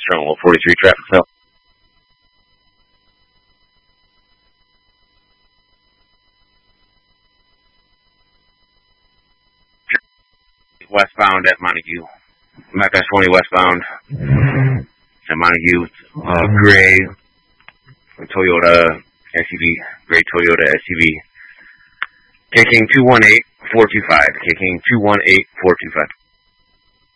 Stronghold 43 traffic cell. Westbound at Montague. Mac 20 westbound at Montague. Gray Toyota SUV. Gray Toyota SUV. K-King 218425. K-King 218425.